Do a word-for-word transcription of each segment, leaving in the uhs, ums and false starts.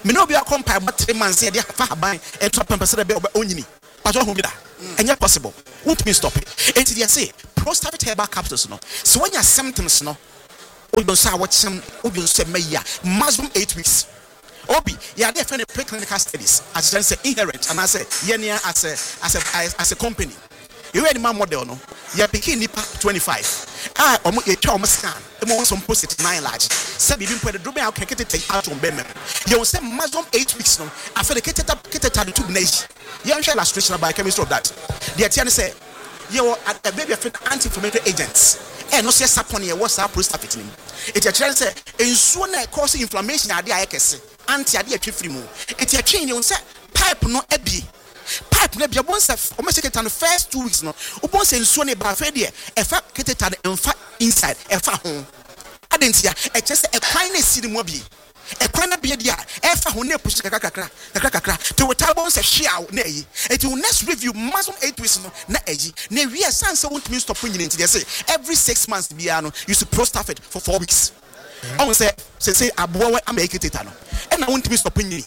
me no be a compare but three months here fa ban e to pempe se be onyini pajo hu bi da enye possible won't me stop it enti dey say prostate herbal capsules no so when your symptoms no o don say what some o don say meya maximum eight weeks obi ya dey find preclinical studies as I say inherent and I say yenia as a as a as a company you ready my model no ya pikin nipa twenty-five ah omo e twa omo scan e mo some post nine large say bibim pwe do be how can get take out on bem you say maximum eight weeks no after the keteta keteta the tube nation you share illustration about chemistry of that the tian say you a baby anti-inflammatory agents and no say sapon here what's our prostate nim it a say ensuo na cause inflammation ade ayekese anti ade atwe free mu it a twin you say pipe no abi pipe na bia bon say o me seketa no first two weeks no o bon say ensuo na ba fa de e fa keteta de enfa inside e fa ho adentia e che say e kwan na siri mu abi e kwan na bia dia e fa ho na push kakra kakra kakra kakra to we bon say hia na yi it will next review maximum eight weeks no na ayi na we sense won't mean stop nyina nti they say every six months bia no you should prostate for four weeks I say say say abo am eketeta no and na won't mean stop nyina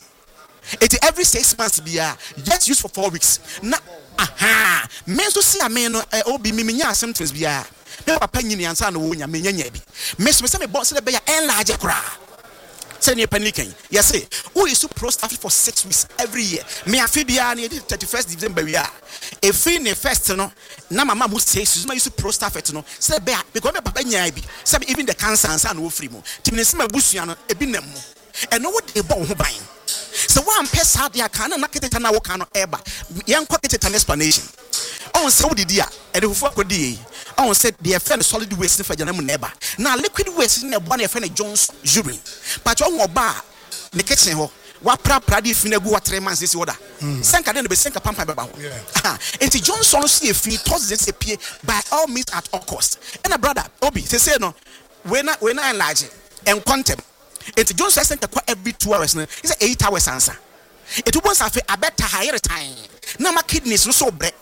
it every six months bia just use for four weeks na aha me so see ame no obi me nya symptoms bia me papa nyina ansa na wo nya me nya nya bi me so say me boss dey be ya enlarge kra. Say near panicking. Yes, say, who is to prostate for six weeks every year? Me a fibia near the thirty-first December. We are a free ne first no. Na mama must say, Susan used to prostate no. Say, bear because my papa nyabi. Say, even the cancer and son will free mo. Timnesima busiano, a binemo. And no what a bone who buying. So one pest had the can and knock it and now cannot ever. Young quoted an explanation. On so did ya, and who fuck with thee. On said the friend solid waste for your neighbor. Now liquid waste in a one friend Jones urine. But on bar the kitchen ho. What pra pradi finagu what three months this order. Sanka then be sanka pampa baba. And Johnson see a fee toss this appear by all means at all cost. And a brother Obi they say no when I when I enlarge and contempt. It's Johnson sent every two hours. It's eight hours answer. It wants a a better higher time. Now my kidneys no so bread.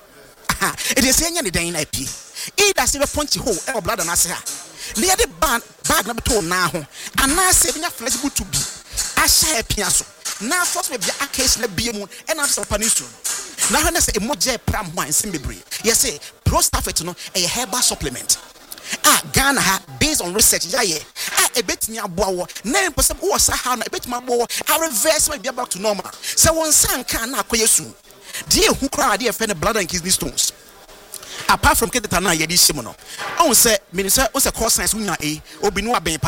It is saying any day in I P. Either see a punchy hole or blood and I say, near the bag bag number two now, and now saving a flexible to be. I share a piazzo. Now, first, maybe a case let be a moon and answer panisson. Now, when I say a moje pram wine, simibri, yes, say, prostafetino, a herbal supplement. Ah, Ghana based on research, yeah, yeah. Ah, a bit near bow, nine percent or Sahana, a bit my bow, I reverse my be back to normal. So one son can not quite soon. Dear who cried, dear friend, blood and kidney stones. Apart from Ketana, Yedi Simono. I will say, Minister, what's a course science? We are a or be no bepa.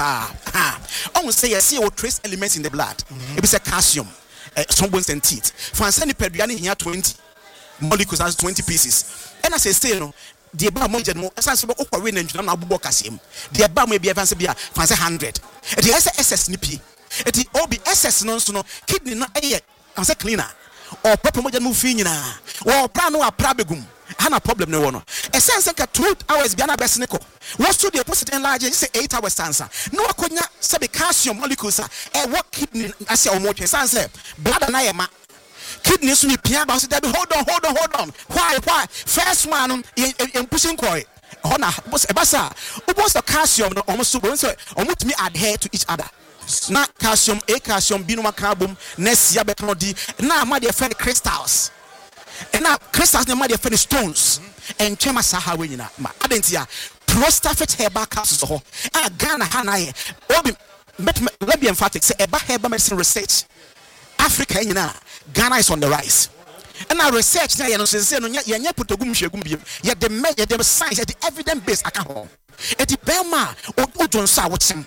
I will say, I see all trace elements in the blood. It is a calcium, some bones and teeth. For a sandy pediani here, twenty molecules has twenty pieces. And I say, still, no, the above more general, as I spoke over wind and Abu Bokasim. The above may be advanced be a fancy hundred. It is S S nippy. It is O B S S non so kidney not a as a cleaner. Or proper modern mufina, or prano a prabegum. Hana problem no one. A sense like two hours biana besnico. What's to the opposite enlarge say eight hours answer. No konya sabi calcium molecules a what kidney as your motor sanse blood and I kidneys ni pia ba say hold on hold on hold on. Why why first one in pushing koi. Hona boss ebasa. Ubos the calcium no almost so almost me adhere to each other. Na calcium a calcium binoma carbon next year better di na ma dey friend crystals and now crystals na ma dey friend stones and chema saha we nyina ma adentia prostate herbal capsules ho a Ghana hanaye obi let be emphatic say eba herbal medicine research Africa nyina Ghana is on the rise and now research na ye no say no ye nya potogum hwegum biem ye the ye the science the evidence based aka ho e di bema o jonsa wo chem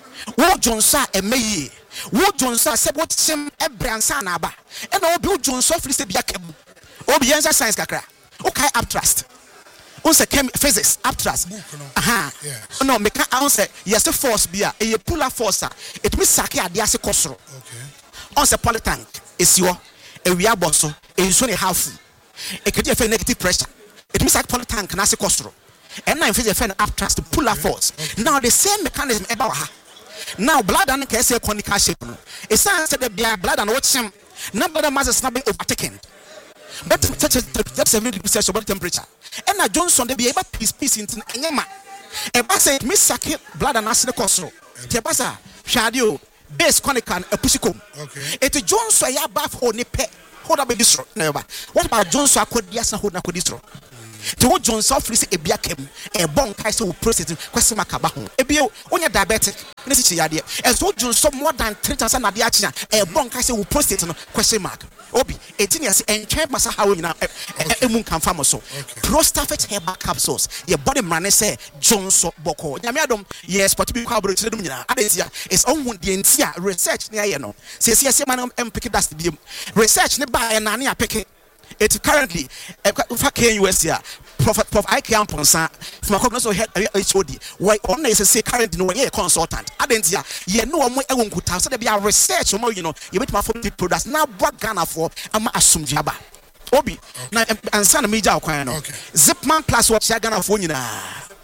wo jonsa emeyi wo jonsa se wo chem ebransa na aba e na obi jonsa firi se bia kabu obi yensa science kakra okay uptrust on say chem physics uptrust aha no me ka on say yes force bia e polar force it me sake ade ase kosoro okay on say polytank esiwo ewia boso enso ne half e kedi e negative pressure it me sake polytank na ase kosoro and now physics e uptrust polar force now the same mechanism about ha. Now blood and can say conical shape. It's said the blood and watch him. Number of masses not being overtaken. But that's seventy percent about temperature. And now Johnson they be able piece piece into Anyama. A basa miss sake blood and acid costro. Tebasa, Shadio, base konika a pusikom. Okay. It Jones so ya bath ho ne pe. Hold up a distro. Never. What about Jones so akodi asa hold na kodi distro? To what Jones so free say e bia kem e bon kai so process kwese makaba ho. E bia onya diabetic ne si yade. E so Jones so more than three times na de achi e bon kai say wo prostate no question mark. Obi eighteen years entwe masa how we na emu kan fam so. Prostafet herbal capsules. Your body man say Jones so boko. Nyame adom yes but bi kwa bro tire dum nyina. Adesia is on de ntia research ne aye no. Se se se man em pick dust bi. Research ne ba na na pick. It's currently for K U S here. Prof Prof I K Amponsa from a cognitive head H O D. Why on is say currently no one consultant. Adentia ye no one won could so there be a research or you know you bet my phone products now what Ghana for ama asum jaba. Obi na ansa media kwan no. Zipman plus what Ghana for you na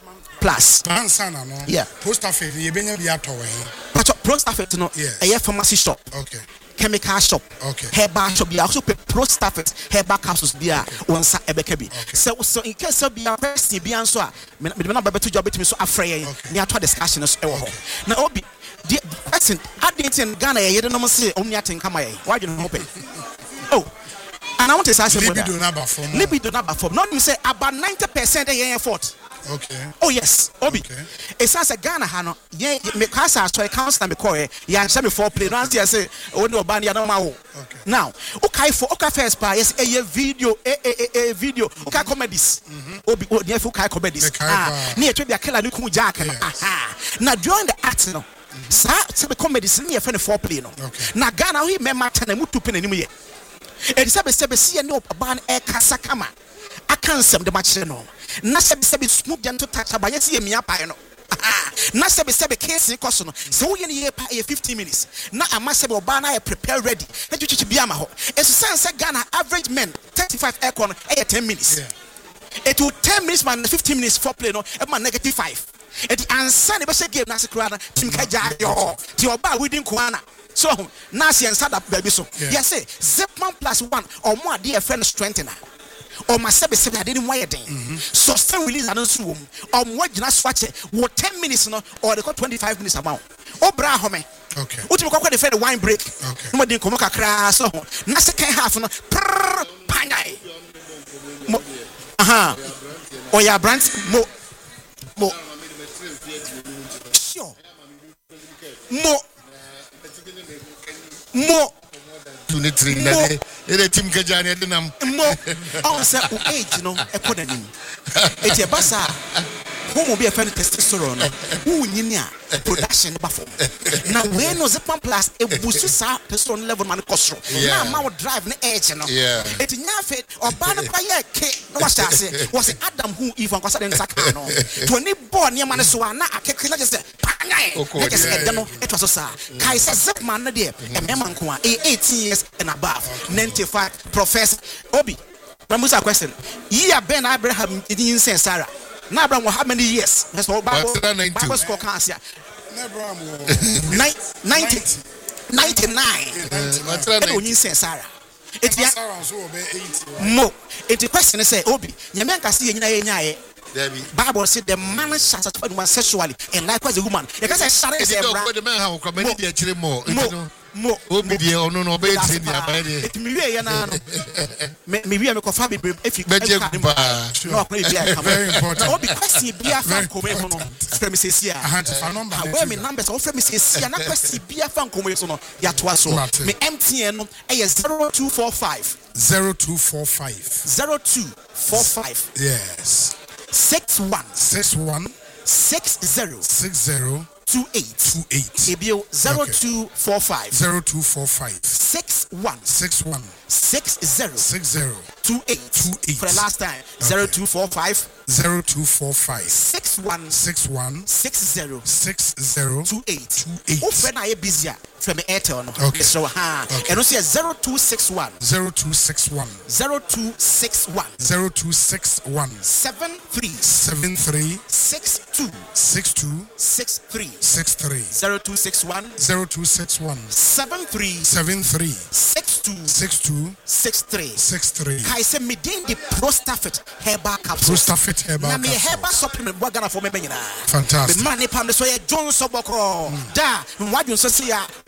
plus. Ansa na no. Yeah. Prostafet ye benya bi atowe. But Prostafet no a pharmacy shop. Okay. Chemical shop, okay. Herbal shop, be also Prostafet herbal capsules be one sa ebekabi. So so in case of be a person be answer, me me na bebeto job betimi so afrey near to discussion is ewo. Na obi the person adint in Ghana ye no say omni atin kama ye. Why you no hope? Oh. And I want to say something. Libido number form. Libido number form. Not me say about ninety percent of your effort. Okay. Oh yes, Obi. Okay. It sounds like Ghana hano. Yeah, me kasa so council me call. Yeah, say me for play. No say oh no ban ya no ma wo. Okay. Now, okay for okay first pa yes a video a a a video. Okay comedies. Obi oh near for comedies. Ah, near to be a killer no ku jack no. Aha. Now during the act no. Sa say comedies near for the foreplay no. Na Ghana we me matter na mutu pe na nimu ye. E say be say be see no ban e kasa kama. Akansem de match no. Na sebe sebe smooth janto touch abanye si emia pa no. Na sebe sebe case koso no. Se wo ye ne ye pa e fifteen minutes. Na ama sebe oba na e prepare ready. E twitwi bia ma ho. Eso sense Ghana average men thirty-five aircon e ten minutes. Yeah. It will ten minutes man fifteen minutes for play no e ma negative five. E di ansa ne be say game na se kura na tim ka ja yo. Ti oba within kwana. So na se ensa da baby so. Yes say Zipman plus one or more dey friend strengthener. Or my seven seven I didn't wire then. Sustain release and so or more gina swatch what ten minutes no or they got twenty-five minutes amount. Oh bra home. Okay. What you call the wine break? Okay. No didn't come crash so na second half no pangai. Aha. Oh yeah brand mo mo sure. Mo mo twenty-three na e team kajani adinam mo on say o age no e ko danim e tie basa who mo be a fan testosterone no who nyini a production ba for na we no Zipman plus e busu sa testosterone level man kosro na ma wo drive na age no e ti nya fe oba na kwa ye ke no wa say was Adam who if an kwasa den saka no to ni born ne man so na akeke na just pangai e just e de no it was so sa kai say Zipman na de e me man ko a eighteen years and above ninety-five professor Obi Ramusa question ye Ben Abraham in Sarah na Abraham how many years that's all Bible Bible score can't say ninety ninety-nine when you say Sarah it's mo it's question say Obi nyame anka say nyina ye nyae Bible said the man shall satisfy one sexually and likewise the woman because I started say the man how come any dey chire more mo o me dey ono no be tin dia ba dey it me we ya na no me me we me ko fa be efi no very important no because he be fan come no from say sia where me numbers o from say sia na question be fan come so no ya to aso me M T N no e zero two four five zero two four five zero two four five yes six one six one six zero six zero two eight two eight Ebio zero two four five zero two four five six one six one six zero six zero two eight two eight for the last time zero two four five zero two four five six one six one six zero six zero two eight two eight. Oh, friend, I busier from the Airtel. Okay. So, ha, and also zero two six one zero two six one zero two six one zero two six one seven three seven three six two six two six three six three zero two six one zero two six one seven three seven three six two six two six three six three. I say me din the Prostafet herbal capsule. Prostafet herbal capsule. Na me herbal capsules. supplement Wagana for me. Fantastic. The man pam so ye John Soboko. Da, wadun so see ya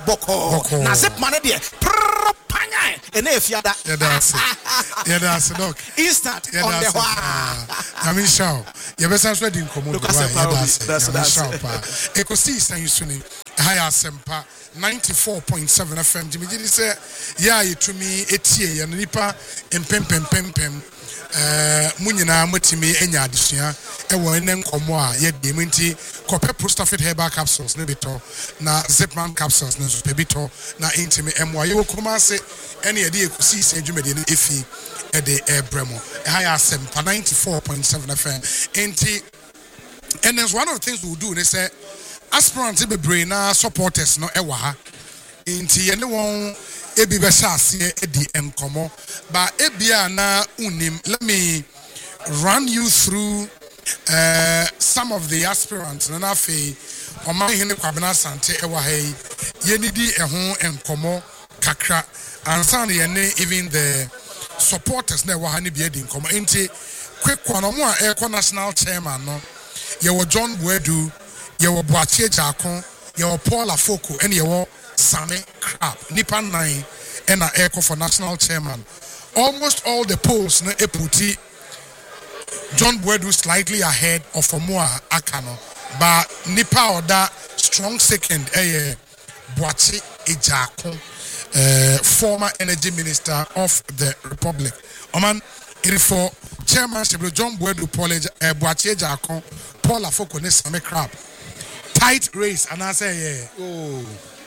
boko na zip man de panya ene efiada Yeah, that's it. Yeah, that's it. Look. instant Yeah, on the that's it. wa I mean, show. You better say something common. Look, I said, Yeah, probably. that's it. That's- Yeah, that's show, it. pa. Ekosi is saying suni. Higher sempa ninety-four point seven F M. Jimmy Jimmy say, yeah, you to me etie ya nipa empem pem pem pem. Eh, munyina motimi enya adesua ewo ene nkomo a ye de menti kope Prostafit herbal capsules ne bito na Zipman capsules ne so bito na intimi emwa ye okuma se ene ye de ekusi se dwumede ne efi e de ebremo e ha ya asem pa ninety-four point seven F M enti. And there's one of the things we'll do. They say aspirants be brain na supporters no ewa ha. Inti yene won ebi be shase edi enkomo. But ebia na unim. Let me run you through uh, some of the aspirants. Na na fe oma hene kwabena sante ewa hey. Yene di ehon enkomo kakra. Ansan yene even the supporters na ewa ha ni bi edi enkomo. Inti quick one omo a eko national chairman no. Yewo John Boadu, yewo Boachie Jakon, yewo Paul Afoko, and yewo Same Crab. Nipa nine and a echo for national chairman. Almost all the polls na eputi John Boadu slightly ahead of Omoa Akano, but Nipa Oda strong second. Eh, Boachie Jakon, uh, former energy minister of the Republic. Oman. It is for chairmanship John Boadu, Paul uh, Boachie Jakon, Paul Afoko, ne Same Crab. Tight race, and I say, yeah. Oh.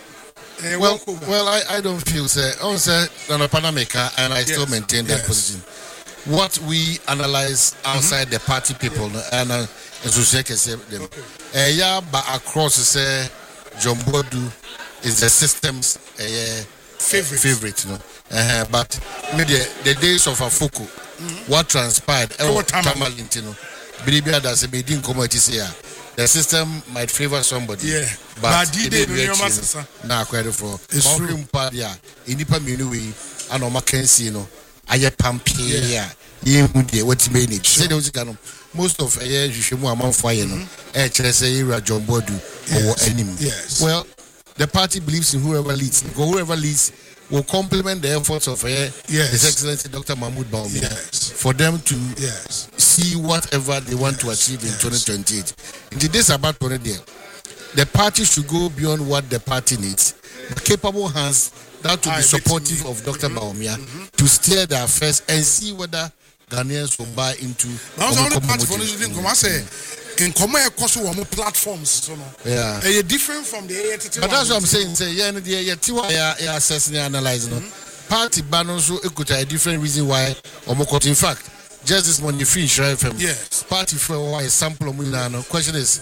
Uh, Well, well, I, I don't feel say. I say Nana Panameka, and I still Yes, maintain that yes. position. What we analyze outside the party people, and uh, as we say them, uh, yeah, but across say John Boadu is the system's uh, Favorite. favorite, you know. Uh, but maybe the, the days of Afoko, what transpired, eh, Oh, Tamalint, Tamalint. you know, Biribia does a meeting committee here. The system might favor somebody, Yeah. but But it did did they react, know, you Master? know. Nah, quite for It's true. Padia, Inipa Minui, and Oma Kensi, you know, Aya Pampia, Yemudia, what's made it. Say those can most of a year you should move among fire, you know, H S A, John Boadu, or enemy. Yes. Well, the party believes in whoever leads, whoever leads will complement the efforts of uh, Yes. His Excellency Doctor Mahmoud Bawumia Yes. for them to Yes. see whatever they want to achieve in twenty twenty-eight. In this about twenty there, the party should go beyond what the party needs. The capable hands that will Aye, be supportive with of Doctor Bawumia to steer the affairs and see whether Ghanaians will buy into. Now, the only Omokomo party for motive. this thing, come I say, in common cost of platforms, so no. Yeah. Eh, different from the A A T T. But that's what I'm saying. Say, yeah, yeah, yeah, Tiwa, yeah, yeah, assessing and analyzing. no. Party ban also equate a different reason why Omokot. In fact, just this morning, free Shire F M. Yes. Party for why sample of no. Question is,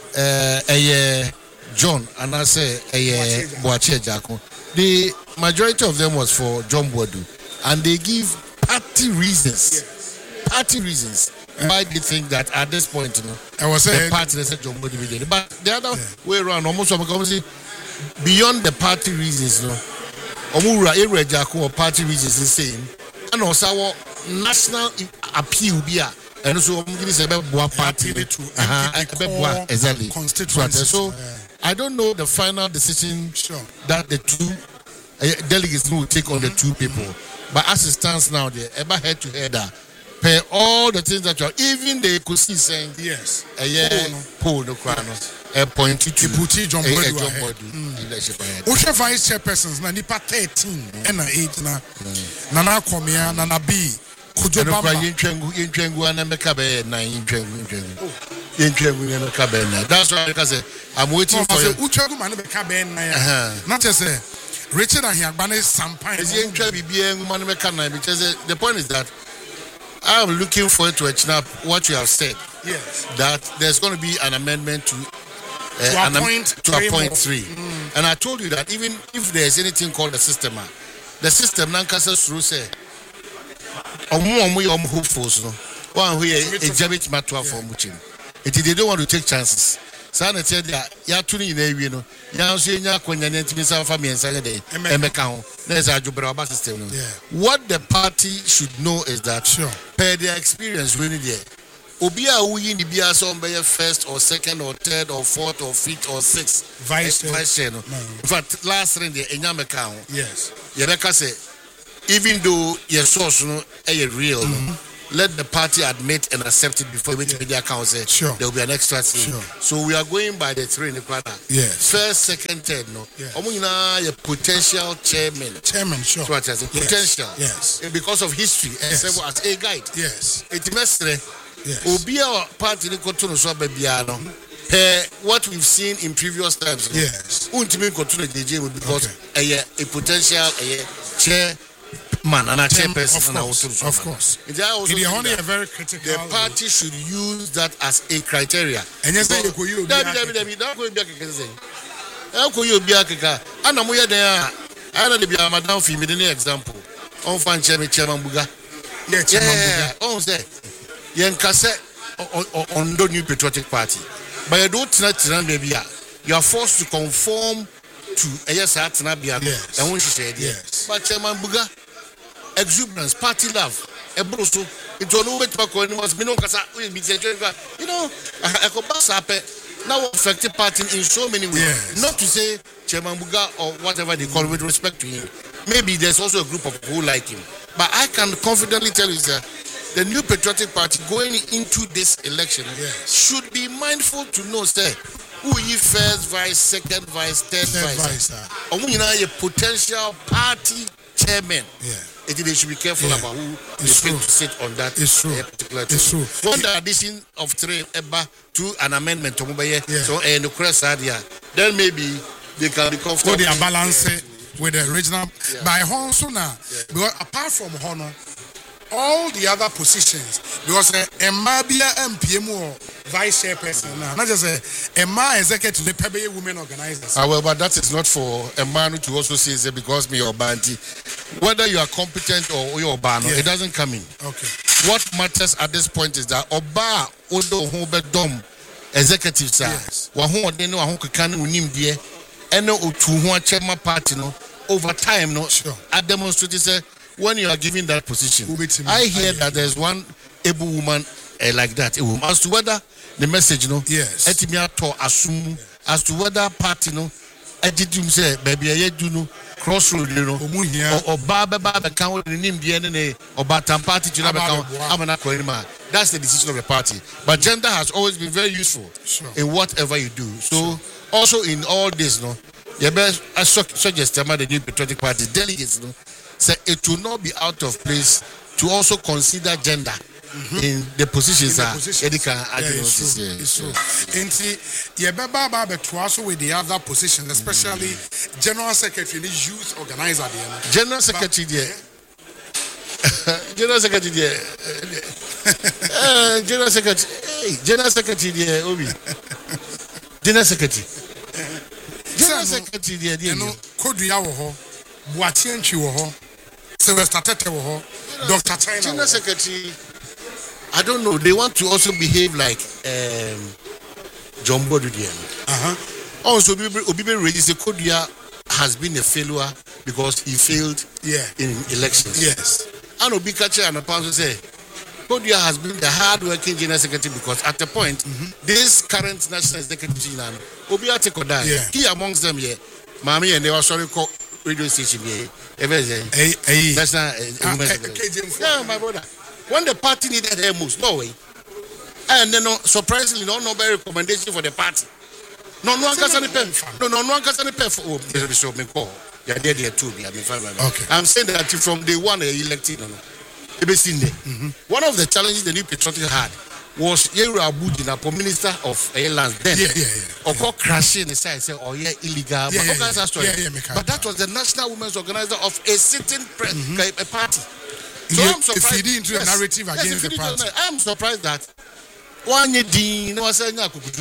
uh, a John and I say a Boachie Jakon. The majority of them was for John Boadu, and they give party reasons. Party reasons. Why they think that at this point, you know, I was the saying, party they said John Boadu did it. But the other way around, almost say beyond the party reasons, you know, Omura Ere Jako or party reasons is saying, and also our national appeal be a and also this about Boa party appeal to uh-huh, M P and Boa, core exactly. constituencies. So Yeah. I don't know the final decision Sure. that the two uh, delegates will take on the two people, but as it stands now, they ever head to head that pay all the things that you are, even they could see saying yes. a year poll no crown a point to Iputi John eh, eh, Boadu John ahead. Boadu leadership ahead. Osha vice chairpersons na nipa thirteen and eight na Nana Komia, Nana B, Kujo And Bamba. yin twengu yin twengu and make up a nine yin twengu yin twengu yin twengu and make up a nine. That's why because I'm waiting No, for I say you. Uchagu man be ka ben na ya. Uh-huh. Not just say Richard Ahiagbane Sampai. Is yin twengu be a man make up nine because uh, the point is that I'm looking forward to achieve up what you have said, Yes. that there's going to be an amendment to uh, To an am- appoint to three appoint more. three. And I told you that even if there's anything called the system, ah, the system nankasa through say omo omo yom hopefuls no one who a jabit matter for muchim. It they don't want to take chances. Sana tell ya ya tuni na ewie no ya nso enya akonya na ntimi sa fa miensa de emeka ho na esa adwobra ba system no. Yeah. What the party should know is that Sure. per their experience really there Obia we in the Bia some by first or second or third or fourth or fifth or sixth Vice vice chair. No. But last round the Enyame count. Yes. Yebeka say, even though your source no a real, no, let the party admit and accept it before we make the account. Say Sure. there will be an extra thing. Sure. So we are going by the three in the quarter. Yes. First, second, third. No. Yes. Omuna a potential chairman. Chairman, sure. So what I say, Yes. potential. Yes. Eh, because of history. Yes. Yes. As a guide. Yes. It mestre. Yes. Obia party ni koto no so bebiano. Per what we've seen in previous times. No? Yes. Untimi koto no J J because Okay. a, a potential a chair man and a chairperson. Of course. Of course. It also It is think only that a very critical. the party should use that as a criteria. And yes, they go you. Dabi dabi dabi dabi ko obi akeke say. E ko you obi akeka. Ana mo ye den a. Ana de bia madam fi me dey example. On fan chairman chairman buga. Yeah, Chairman Buga. Yeah, on say. Yen kase on the New Patriotic Party. But you don't try to baby. You are forced to conform to a yes at Nabia. Yes. And when she said Yes. But Chairman Buga, exuberance, party love, a broso, it will no way to call anyone. You know, I could pass up now affected party in so many ways. Yes. Not to say Chairman Buga or whatever they call with respect to him. Maybe there's also a group of people who like him. But I can confidently tell you, sir, the New Patriotic Party going into this election Yes. should be mindful to know, sir, who ye first vice, second vice, third, Third vice. vice, sir. And when you know a potential party chairman, Yeah. it, they should be careful Yeah. about who It's is going true. to sit on that It's true. uh, particular It's table. true. One the addition of three eba to an amendment to Mobile, Yeah. so and the crest idea, then maybe they can be So comfortable. they are balancing with the original. Yeah. By Honso now, because apart from Honor, all the other positions, because uh, Emabia M P M or vice chairperson, now, not just a Emma executive, the Pebe women organizers. Ah, well, but that is not for a man to also say say because me or banty. Whether you are competent or you're ban, Yeah. it doesn't come in. Okay. What matters at this point is that Oba Odo Hobe Dom executives are Yes. Wahon de no Wahon Kikani Unim dear, and no to chairman party no over time no Sure. I demonstrated say when you are given that position. Ubitimi. I hear I that there's one able woman uh, like that. A woman. As to whether the message no Yes. etimia to assume as to whether party no ejidum say baby aye do no crossroad you know Omu hia. or Baba Baba count the name the end or Batam party to never count. Ababa. I'm not calling man. That's the decision of the party. But gender has always been very useful Sure. in whatever you do. So also in all this, no, you best I su- suggest the New Patriotic Party delegates, no, say it will not be out of place to also consider gender in the positions. In the are positions. Edika Yeah, arguments it's is, true. yeah, It's yeah. true. And see, yeah, Baba Baba to also with the other positions, especially General Secretary, the youth organizer. There, General Secretary there. General Secretary there. Uh, General Secretary. Hey, General Secretary there, Obi. General Secretary. General Sir, no, Secretary there, there. you know, Kodria wo ho, Boatienchi wo ho, Sylvester Tete wo ho, Doctor China. General Secretary, I don't know. They want to also behave like um, John Bodu there. Uh-huh. Also, Obibe Regis Kodia has been a failure because he failed Yeah. in elections. Yes. And Obi Kache and Apanso say, Kodia has been the hard-working general secretary because at the point, this current national executive general, Obi Atekoda, Yeah. he amongst them here, Mami and they were sorry call radio station here. Ever say, Hey, hey. national uh, Ah, women's eh, secretary. K J M. Yeah, my brother. When the party needed her most, no way. And then, no, surprisingly, no, no very recommendation for the party. No, no one can say pay. No, no, no one can say pay for. Oh, there is me call. Yeah, there, there too. I mean, fine, Okay. I'm saying that from day one they elected. No, no. Mm-hmm. One of the challenges the New Patriotic had was Yeru Abudina, Minister of Airlines then. Yeah, yeah, yeah. Or call crashing the side, say, oh yeah, illegal. Yeah, but, yeah, all kinds yeah. of story. Yeah, yeah, me But that was the National Women's Organizer of a sitting pre- a party. You- I'm you surprised- feed into the narrative yes, against you feed the into party. narrative. I'm surprised that one year dean no was saying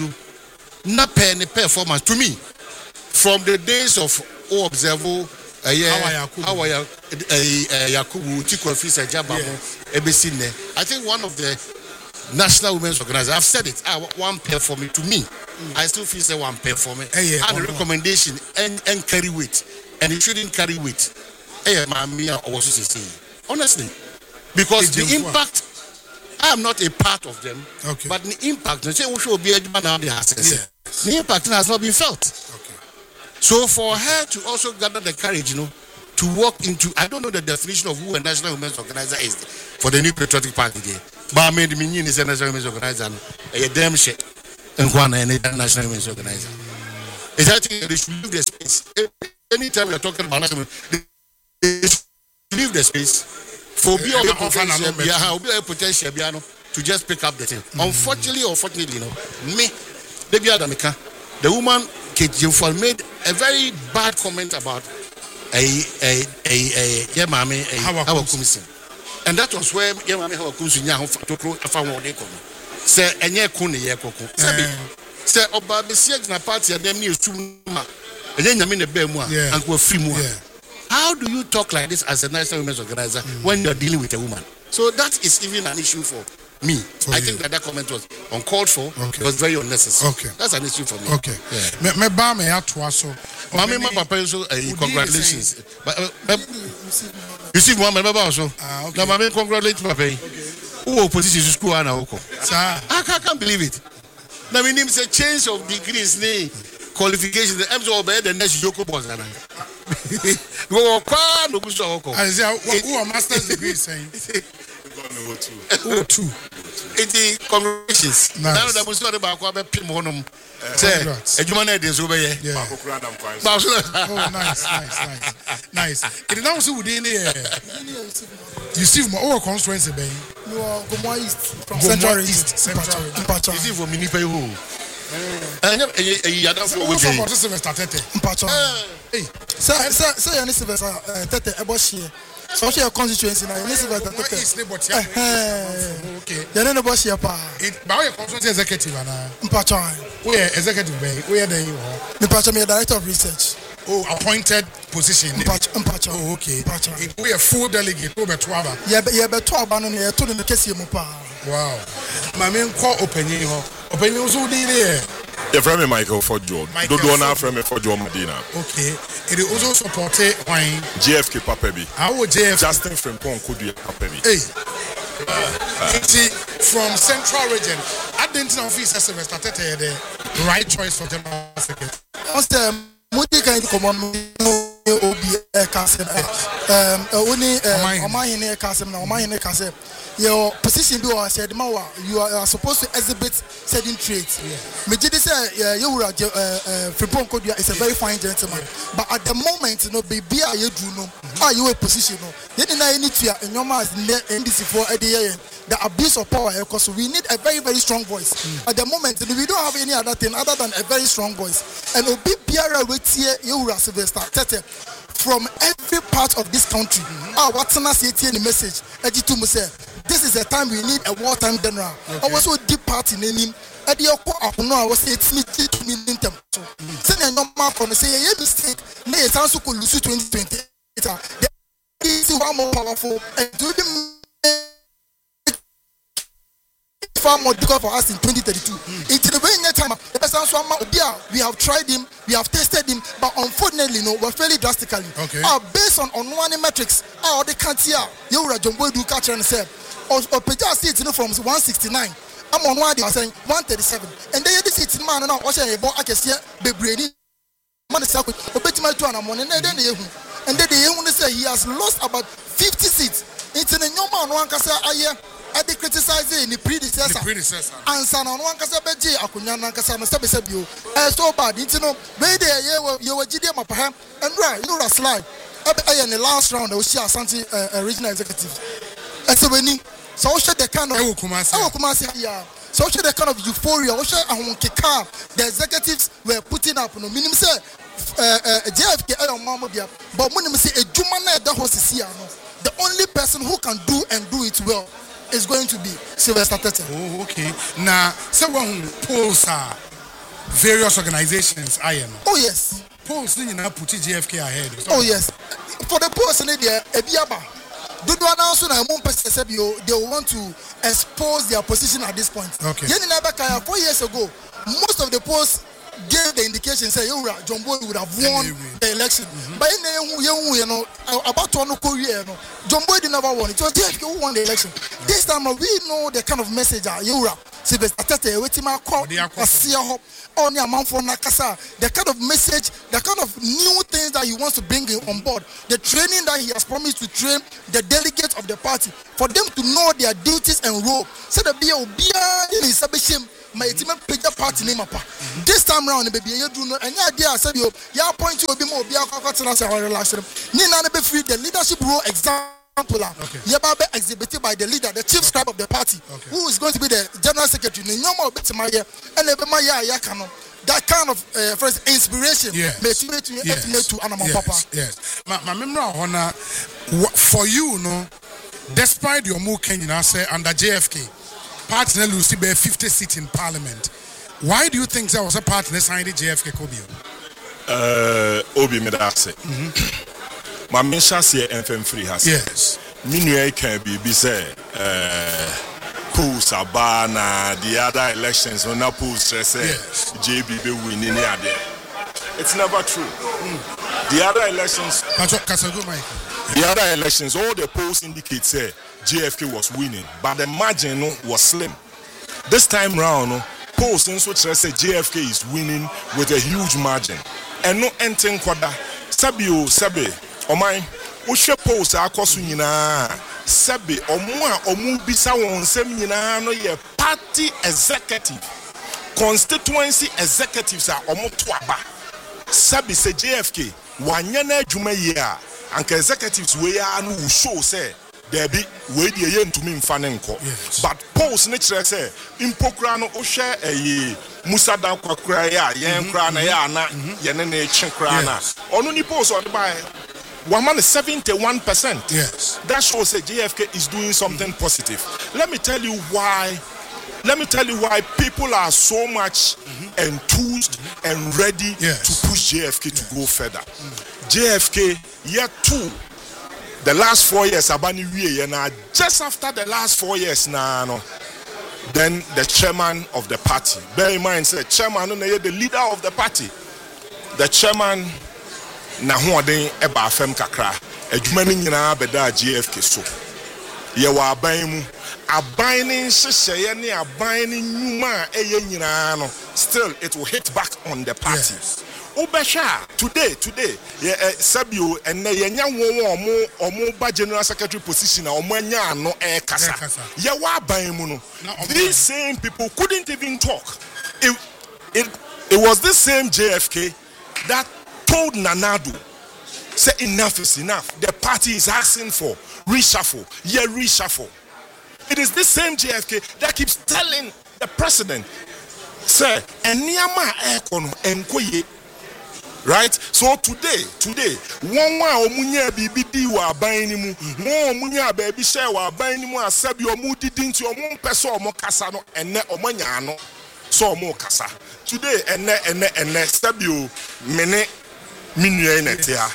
not pay any performance to me from the days of O Observo. Uh, yeah, Awa Yakubu. Awa Ya- uh, uh, Yakubu, Tiko Fisa Jabamo, Ebesine. I think one of the National Women's Organizers, I've said it, ah, one pair for me, to me, I still feel say one pair for me. Eh, yeah, and oh, the no. recommendation and, and carry weight. And it shouldn't carry weight. Eh, my Mia or what you say. Honestly. Because It the didn't work. impact I am not a part of them. Okay. But the impact, the same will be a now they has the impact has not been felt. Okay. So for her to also gather the courage, you know, to walk into, I don't know the definition of who a National Women's Organizer is for the new patriotic party there. But I made the meaning is a National Women's Organizer, a damn shit, and one and a National Women's Organizer. Is that they should leave the space. Anytime we are talking about national, they should leave the space for be a potential to just pick up the thing. Mm-hmm. Unfortunately, unfortunately, you know, me, the other the woman Kate Jimfall made a very bad comment about a a a a yeah, mommy, a Hawa Kumisi. And that was where yeah, mommy Hawa Kumisi to found what they call me. Say, and yeah, Kuni Yakoko. Say, Oba Besieg na party and them news to ma. And then you mean the bear more and go free more. How do you talk like this as a national women's organizer mm. when you're dealing with a woman? So that is even an issue for me. For I you. think that that comment was uncalled for. Okay. It was very unnecessary. Okay. That's an issue for me. Okay. Me me ba me atwa so. Mama my papa so congratulations. You see one my also. Ah okay. Now mama congratulate papa. Who opposition to school ana oko. Sir. I can't believe it. Now my name is a change of degrees name. Qualifications the M S O be the next Joko boss ana. Go kwa no kuso oko. I say who a master's degree saying. Oh, two. It's congratulations. Now that was not about what Pim Honum said. A human head is over here. Oh, nice, nice, nice. Nice. It is also within the you see more constituency, baby. You are Gomwa East from Central East. Central East. You see for Minipe who? And you are from what Sylvester Tete. Hey, say, say, say, any Sylvester Tete, Eboshi. So she a constituency now. You see that. Okay. You know about she a pa. It, but we constituency executive na. Mpachon. We are executive bay. We are there you are. Mpachon me director of research. Oh, appointed position. Mpachon. Mpachon. Oh, okay. Mpachon. We are full delegate. We are twelve. Yeah, yeah, but twelve no ne to the kesi mu pa. Wow. My main call opinion ho. Opinion so dey there. The friend Michael Fodjo. Do do na friend Fodjo Medina. Okay. It is also supported by J F K Papebi. How J F K? Justin Frimpong could be a Papebi. Hey. See, from Central Region, I didn't know if it's Sylvester Tete the right choice for general secretary. What's the Mudi kind of common Obi Kasem? Um, only Omahine Kasem, Omahine Kasem. Your position do I said Mawa, you are supposed to exhibit certain traits. Majidi say you were Frimpong Kodia is a very fine gentleman. But at the moment, you know, baby are you do know are you a position? You didn't need to in your mass N D C for a day. The abuse of power because we need a very, very strong voice. Mm. At the moment, we don't have any other thing other than a very strong voice. And Obi Biara Wetie you Sylvester Tete from every part of this country. Ah, what's an in the message? This is a time we need a wartime general. I was so deep part in him. At the Oko, I was saying it's me to me in them. Send a normal from say a mistake. May it also could lose twenty twenty. The is one more powerful and do them far more difficult for us in twenty thirty-two. Mm. In the very next time, we have tried him, we have tested him, but unfortunately, no, we're fairly drastically. Okay. Uh, based on on one metrics, uh, the can't here, you were a jumbo do catch and say, or Peja seats from one sixty-nine. I'm on one, they are saying one thirty-seven. And then this is man and also a boy I can see the brainy man is up with my two and I'm on and then they and then they want to say he has lost about fifty seats. It's in a new man one can say I they criticize in the predecessor. The predecessor. And son on one casa beji akunya na casa must be said you. Eh so bad, you know. Where there you you were G D M perhaps and right, you know that slide. I in the last round we see Asante uh, regional executive. And so when so we the kind of Kumasi yeah. So we the kind of euphoria. We the executives were putting up no minimum say uh, J F K on Mama dia. But when we say a Jumana that was here no. The only person who can do and do it well is going to be Sylvester Tete. Oh, okay. Now, someone polls are various organizations. I am. Oh yes. Polls you now put J F K ahead. Oh yes. For the polls in there, Ebiaba. Do do announce na one person they want to expose their position at this point. Okay. Four years ago, most of the polls gave the indication say John Boy would have won the election. Mm-hmm. By name, you know, about to know Korea, no. John Boy never won. It was J F K who won the election. This time we know the kind of message you are. Sylvester Tete, waiting my call, a sea hop, on your mouth for Nakasa, the kind of message, the kind of new things that he wants to bring on board, the training that he has promised to train the delegates of the party, for them to know their duties and role. So the be a in submission. My team pick the party name up. This time round, baby, you do know, and yeah, dear, I said you, your point to be more, be a relax. Nina be free the leadership role example. Okay. Yababe exhibited by the leader, the chief scribe of the party, okay. Who is going to be the general secretary. No more bit my year, and Maya Yakano. That kind of uh, first inspiration. Yes. Motivate you yes. to Animal yes. Papa. Yes. My, my memory honor for you, no, despite your move, can you say under J F K, partner Lucy be fifty seats in parliament. Why do you think there was a partner signed the J F K Kobio? Uh, Obi Medase. My mention say M F free has. Yes. Minue can be be say uh polls abana the other elections when na polls say yes. J B be winning there. It's never true. Mm. The other elections The other elections all the polls indicate say J F K was winning, but the margin was slim. This time round polls since which say J F K is winning with a huge margin. And no enten kwada sabio sabe Omai, Ushe post akosu nyina sebe omo a omo bisa won sem nyina no ye party executive constituency executives are omo to aba sebe se J F K wanya na adwuma ye a anka executives we ya no show say there be we dey ye ntumi mfa ne nko but post ne kire say impokra no ohwe eh Musa dan kwakra ya ye nkra na ya na ye ne na echi kra na onu ni post on by one man is seventy-one percent. Yes. That shows that J F K is doing something mm-hmm. positive. Let me tell you why. Let me tell you why people are so much mm-hmm. enthused mm-hmm. and ready yes. to push J F K yes. to go further. Mm-hmm. J F K, year two, the last four years, Abani Wiye, now just after the last four years, now, no, then the chairman of the party, bear in mind, say, chairman, the leader of the party, the chairman. Na hoden eba afem kakra adwuma ni nyina beda J F K so ye wa aban mu aban ni nhyehyeye ne aban ni nyuma eye nyina no still it will hit back on the party. Obesha today today ye sabio enne ye nya won omo omo ba general secretary position na omo anya ano e kasa ye wa aban mu no these same people couldn't even talk. It, it, it was this same J F K that told Nanado, say enough is enough. The party is asking for reshuffle. Yeah, reshuffle. It is this same J F K that keeps telling the president, say, Enyama ekono enkoye. Right? So today, today, one wa omunya bibidi wa aban ni mu, one omunya baby share wa aban ni mu asabi omu didinti omu peso omu kasa no enne omanya no so omu kasa. Today enne enne enne sabio mene Minue netia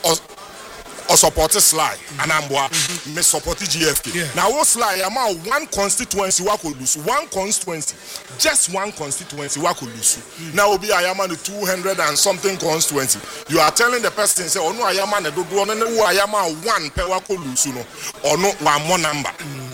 or support Sly and Amboa me support G F K. Now what Sly am one constituency wako lose one constituency just one constituency wako lose. Now will be I am the two hundred and something constituency. You are telling the person say oh no I am an do do no I am one per wako lose no or no one more number.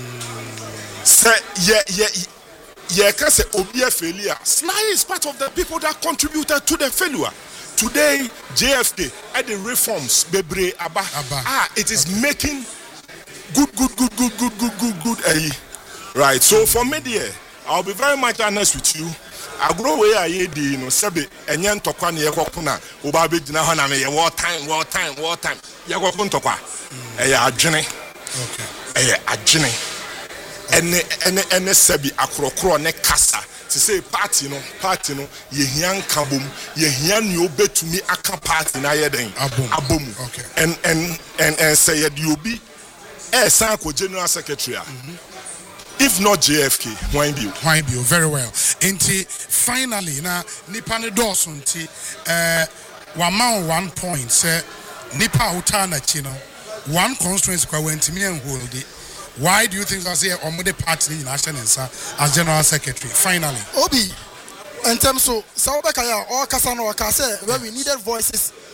Say yeah yeah yeah can say obi a failure. Sly is part of the people that contributed to the failure. Today, J F K at the reforms, Bebre Abba, ah, it is okay. making good, good, good, good, good, good, good, good. Eh? Right. So for me, dear, I'll be very much honest with you. I grow away I you know, Sabi, and yan tokwa ni yako kuna, ubabi dina hana me war time, war time, war time. Yako kun tokwa, eh ya ajene, okay, eh ajene, ene ene ene Sabi akrokro ne kasa. To say party no party no ye hian kabum ye hian ni obetumi aka party na yeden abom okay and and and and say you be eh san ko general secretary mm-hmm. if not J F K why be why be very well enti finally na nipa ne dawson nti eh one man one point say nipa utana chi no one constituency kwa wentimi en hold it. Why do you think I say Omode party in National as General Secretary? Finally, Obi, in terms of Saubakaya or Kasano Kase, where we needed voices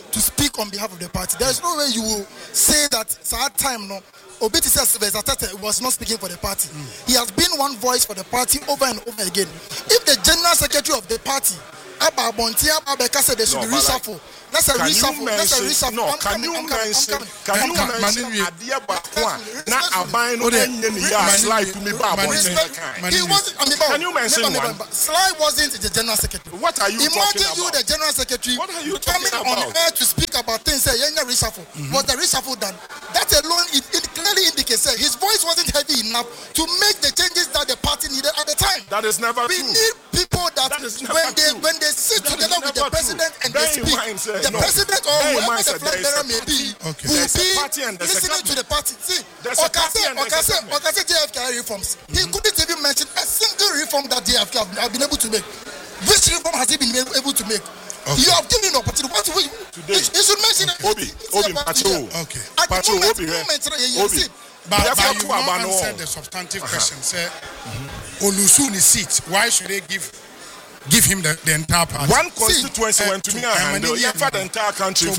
to speak on behalf of the party. There is no way you will say that at time no Obiti says Sylvester Tete was not speaking for the party. Mm. He has been one voice for the party over and over again. If the general secretary of the party, Abba Bontia Abeka, said there should be reshuffle. That's a reshuffle. That's a reshuffle. No, can you mention? Can you mention Adia Bakwan? Now Abine Sly to me, He wasn't. Can you mention one? Sly wasn't the general secretary. What are you talking about? Imagine you, the general secretary, what are you coming on air to speak about things. Say, "Yenga reshuffle." Was the reshuffle done? That alone, it, it clearly indicates that his voice wasn't heavy enough to make the changes that the party needed at the time. That is never we true. We need people that, that when they true. when they sit that together with the president true. and they speak, mindset, the no. president or Bear whoever the mindset, flag bearer may be, okay. will be listening to the party. See, Okase, Okase, Okase J F K reforms. Mm-hmm. He couldn't even mention a single reform that J F K have, have been able to make. Which reform has he been able to make? Okay. You have given an opportunity. What we today? You should mention it. Obi, Obi, Pacho. Okay. At the moment, Obi, Obi. But, but you not answered the substantive uh-huh. question. Say, mm-hmm. Olusu's seat. Why should they give give him the, the entire party? One constituency went to me and handle the entire country.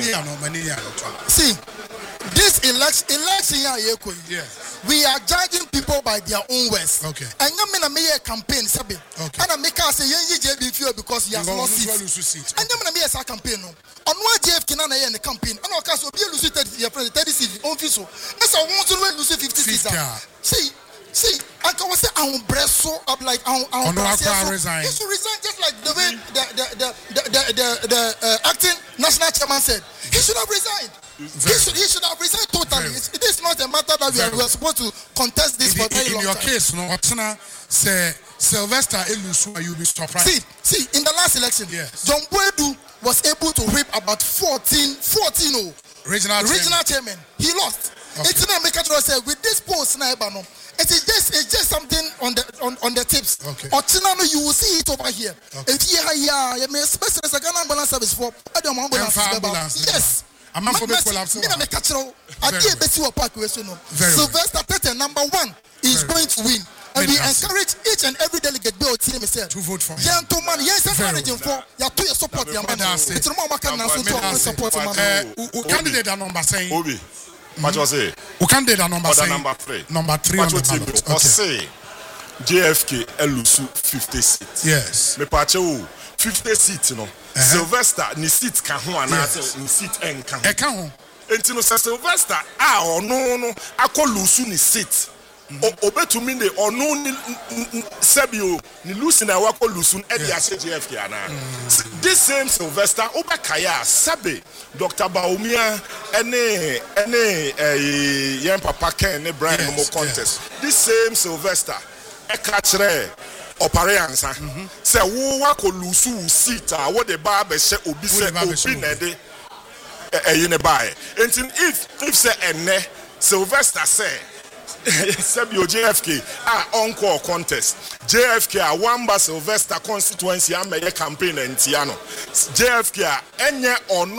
See, this election, election yeah. we are judging people by their own words. Okay. And you mean I make a campaign, Sabi. Okay. And I make us say you J B feel because he has lost seats. And you mean I make a campaign no. On what J F K na in the campaign. And of course, we lose thirty seats. On fiso. That's a one to lose fifty seats. See. See, I can say I'm breast so up like I'm I'm resign. He should resign just like the way the the the the the, the, the uh, acting national chairman said. He should have resigned. He should, he should have resigned totally. It's, it is not a matter that we are, we are supposed to contest this in for very in long your time. case, no, Otina say Sylvester Elusu, you'll be surprised. See, see, in the last election, yes. John Boedu was able to whip about fourteen, fourteen oh, regional regional chairman. chairman. He lost. Okay. It's not make a say with this post now, no. It is just it's just something on the on, on the tips. Okay. Or you will see it over here. Okay. If you yeah, you may especially as a Ghana ambulance service for ambulance. Yes. I'm not for me collapse. Me na me catch no. I dey besi wo park we so no. Sylvester Tete number one is going to win. And we encourage each and every delegate be team himself to vote for him. Gentlemen, yes, encouraging for you to support your man. It's no more can now support man. Candidate number saying Obi. What was it? Who candidate number saying number three. Number three on the ballot. Okay. Say J F K Elusu fifty seats. Yes. Me pache o fifty seats no. Sylvester ni seat ka ho ana ni seat en ka ho. E ka ho. Enti no Sylvester ah ono no akolusu ni seat. Obetumi ne ono ni sebio ni lusi na wakolusu e dia se J F K ana. This same Sylvester obekaya sabe Doctor Baumia ene ene eh yen papa Ken ne Brian yes, mo contest. Yes. This same Sylvester e ka kire opare ansa say wo wakolusu seat a wo de ba be se obi se obi na de eh ne bae. Enti if if say ene Sylvester say Sabio J F K ah encore contest J F K a Wamba Sylvester constituency a meye campaign entiano J F K a enye ono